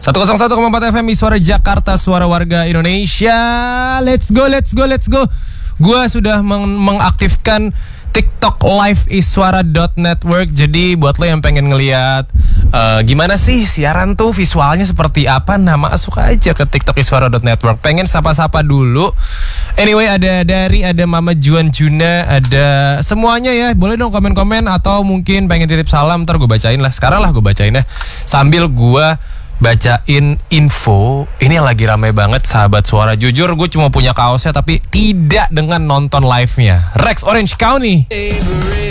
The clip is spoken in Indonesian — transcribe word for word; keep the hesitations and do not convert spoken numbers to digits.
seratus satu koma empat F M Suara Jakarta, suara warga Indonesia. Let's go, let's go, let's go. Gua sudah meng- mengaktifkan TikTok Live iswara dot network. Jadi buat lo yang pengen ngeliat uh, gimana sih siaran tuh visualnya seperti apa, nah masuk aja ke TikTok iswara dot network. Pengen sapa-sapa dulu. Anyway, ada dari ada Mama Juan Juna, ada semuanya ya. Boleh dong komen-komen atau mungkin pengen titip salam, ntar gue bacain lah. Sekarang lah gue bacain ya. Sambil gue bacain info. Ini yang lagi ramai banget sahabat suara. Jujur gue cuma punya kaosnya tapi tidak dengan nonton live-nya. Rex Orange County.